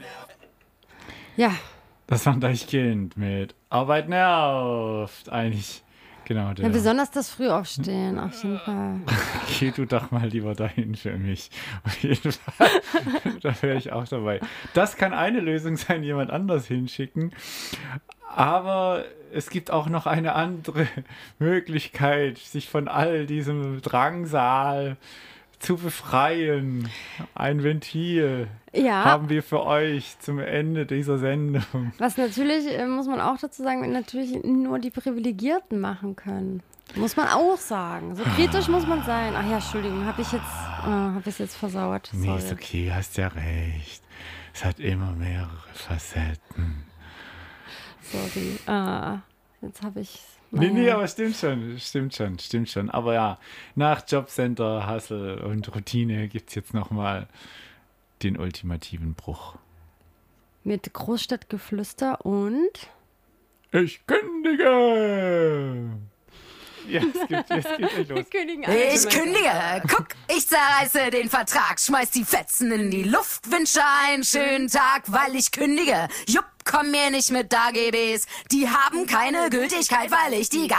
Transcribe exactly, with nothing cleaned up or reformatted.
Ja. Das war Deichkind mit Arbeit nervt. Eigentlich, genau. Der. Ja, besonders das Frühaufstehen, auf jeden Fall. Geh du doch mal lieber dahin für mich. Auf jeden Fall. Da wäre ich auch dabei. Das kann eine Lösung sein, jemand anders hinschicken. Aber es gibt auch noch eine andere Möglichkeit, sich von all diesem Drangsal zu befreien. Ein Ventil ja. haben wir für euch zum Ende dieser Sendung. Was natürlich, äh, muss man auch dazu sagen, natürlich nur die Privilegierten machen können. Muss man auch sagen. So kritisch muss man sein. Ach ja, Entschuldigung, habe ich jetzt, äh, habe ich es jetzt versauert. Sorry. Nee, ist okay, hast ja recht. Es hat immer mehrere Facetten. Sorry. Ah, jetzt habe ich Nee, nee, aber stimmt schon, stimmt schon, stimmt schon. Aber ja, nach Jobcenter, Hustle und Routine gibt es jetzt nochmal den ultimativen Bruch. Mit Großstadtgeflüster und... Ich kündige! Ja, es geht, es geht nicht los. Ich kündige. Guck, ich zerreiße den Vertrag, schmeiß die Fetzen in die Luft, wünsche einen schönen Tag, weil ich kündige. Jupp, komm mir nicht mit A G Bs, die haben keine Gültigkeit, weil ich die gar